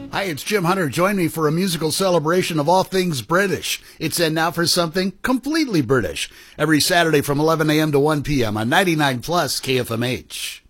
Hi, it's Jim Hunter. Join me for a musical celebration of all things British. It's And Now for Something Completely British. Every Saturday from 11 a.m. to 1 p.m. on 99 Plus KFMH.